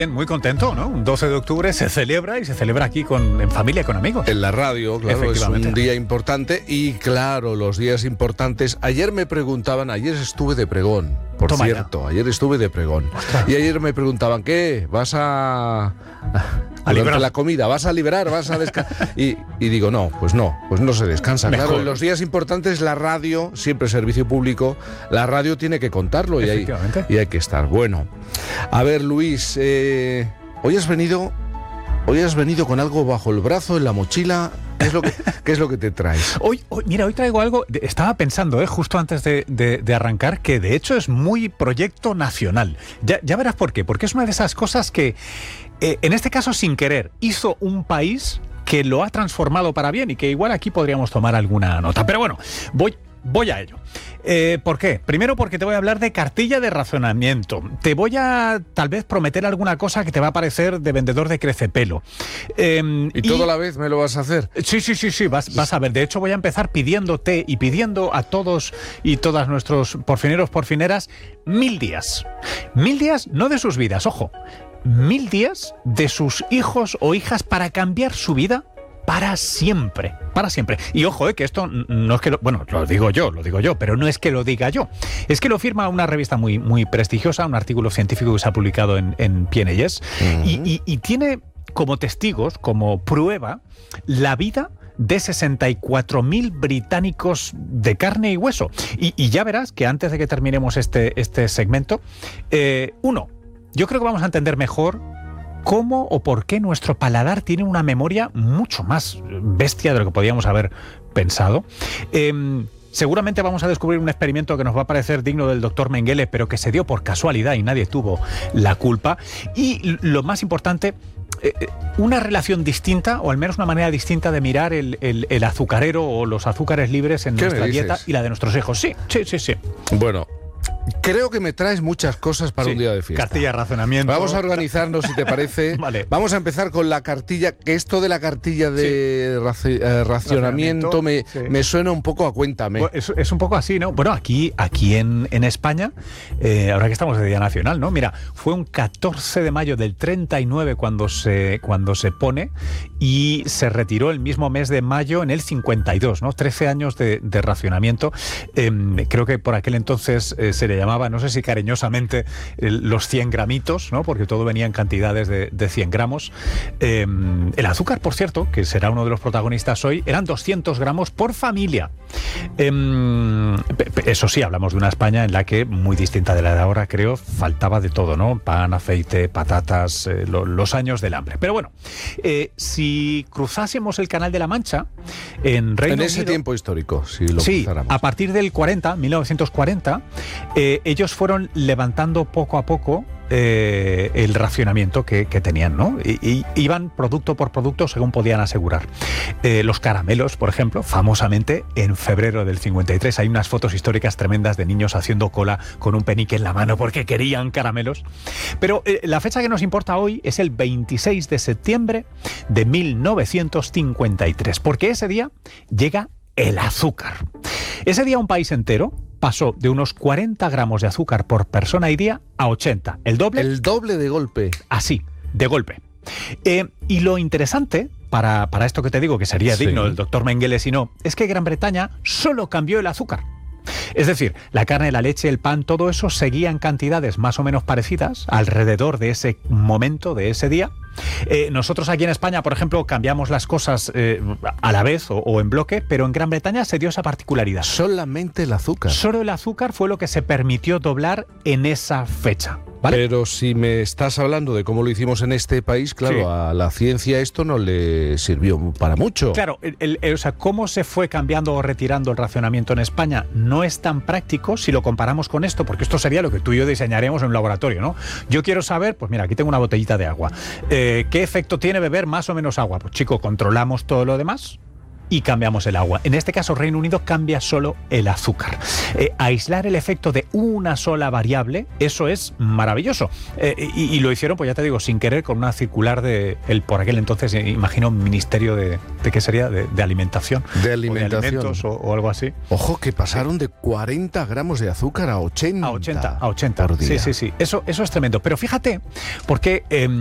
Muy contento, ¿no? Un 12 de octubre se celebra y se celebra aquí en familia, con amigos. En la radio, claro, es un día importante y claro, los días importantes. Ayer me preguntaban, ayer estuve de pregón, por cierto, ayer estuve de pregón. Ostras. Y ayer me preguntaban, ¿qué? ¿Vas a liberar la comida? ¿Vas a liberar? ¿Vas a descansar? Y digo, no se descansa. Mejor. Claro, en los días importantes la radio, siempre servicio público, la radio tiene que contarlo y hay que estar. Bueno, a ver, Luis, hoy has venido con algo bajo el brazo, en la mochila. ¿Qué es lo que te traes? Hoy traigo algo. Estaba pensando, justo antes de arrancar, que de hecho es muy proyecto nacional. Ya verás por qué. Porque es una de esas cosas que, en este caso sin querer, hizo un país que lo ha transformado para bien y que igual aquí podríamos tomar alguna nota. Pero bueno, voy a ello. ¿Por qué? Primero porque te voy a hablar de cartilla de racionamiento. Te voy a tal vez prometer alguna cosa que te va a parecer de vendedor de crecepelo. ¿Y todo a la vez me lo vas a hacer? Sí, vas a ver. De hecho voy a empezar pidiéndote y pidiendo a todos y todas nuestros porfineros, porfineras, 1000 días. 1000 días no de sus vidas, ojo. 1000 días de sus hijos o hijas para cambiar su vida para siempre. Y ojo, que esto no es que lo digo yo, pero no es que lo diga yo. Es que lo firma una revista muy, muy prestigiosa, un artículo científico que se ha publicado en PNAS, y tiene como testigos, como prueba, la vida de 64.000 británicos de carne y hueso. Y ya verás que antes de que terminemos este segmento, yo creo que vamos a entender mejor cómo o por qué nuestro paladar tiene una memoria mucho más bestia de lo que podíamos haber pensado. Seguramente vamos a descubrir un experimento que nos va a parecer digno del doctor Mengele, pero que se dio por casualidad y nadie tuvo la culpa. Y lo más importante, una relación distinta, o al menos una manera distinta de mirar el azucarero o los azúcares libres en nuestra dieta y la de nuestros hijos. Sí. Bueno, creo que me traes muchas cosas para un día de fiesta. Cartilla de racionamiento. Vamos a organizarnos, si te parece. Vale. Vamos a empezar con la cartilla, que esto de la cartilla de racionamiento me suena un poco a cuéntame. Pues es un poco así, ¿no? Bueno, aquí en España, ahora que estamos de Día Nacional, ¿no? Mira, fue un 14 de mayo del 39 cuando se pone, y se retiró el mismo mes de mayo en el 52, ¿no? 13 años de racionamiento. Creo que por aquel entonces se le llamaba, no sé si cariñosamente, los 100 gramitos, ¿no? Porque todo venía en cantidades de 100 gramos. El azúcar, por cierto, que será uno de los protagonistas hoy, eran 200 gramos por familia. Eso sí, hablamos de una España en la que, muy distinta de la de ahora, creo, faltaba de todo, ¿no? Pan, aceite, patatas, los años del hambre. Pero bueno, si cruzásemos el Canal de la Mancha, en Reino Unido... En ese tiempo histórico, si lo cruzáramos. A partir del 1940, ellos fueron levantando poco a poco el racionamiento que tenían, ¿no? Y iban producto por producto según podían asegurar. Los caramelos, por ejemplo, famosamente en febrero del 53 hay unas fotos históricas tremendas de niños haciendo cola con un penique en la mano porque querían caramelos. Pero la fecha que nos importa hoy es el 26 de septiembre de 1953, porque ese día llega el azúcar. Ese día un país entero pasó de unos 40 gramos de azúcar por persona y día a 80. ¿El doble? El doble de golpe. Así, de golpe. Y lo interesante, para esto que te digo, que sería digno del doctor Mengele si no, es que Gran Bretaña solo cambió el azúcar. Es decir, la carne, la leche, el pan, todo eso seguía en cantidades más o menos parecidas alrededor de ese momento, de ese día. Nosotros aquí en España, por ejemplo, cambiamos las cosas a la vez o en bloque, pero en Gran Bretaña se dio esa particularidad. Solamente el azúcar. Solo el azúcar fue lo que se permitió doblar en esa fecha, ¿vale? Pero si me estás hablando de cómo lo hicimos en este país, claro, a la ciencia esto no le sirvió para mucho. Claro, o sea, cómo se fue cambiando o retirando el racionamiento en España no es tan práctico si lo comparamos con esto, porque esto sería lo que tú y yo diseñaríamos en un laboratorio, ¿no? Yo quiero saber, pues mira, aquí tengo una botellita de agua. ¿Qué efecto tiene beber más o menos agua? Pues chico, controlamos todo lo demás. y cambiamos el agua. En este caso, Reino Unido cambia solo el azúcar. Aislar el efecto de una sola variable, eso es maravilloso. Y lo hicieron, pues ya te digo, sin querer, con una circular por aquel entonces, imagino, Ministerio de ¿qué sería? De Alimentación. De Alimentación. O de Alimentos o algo así. Ojo, que pasaron de 40 gramos de azúcar a 80. A 80. Por día. Sí. Eso es tremendo. Pero fíjate, porque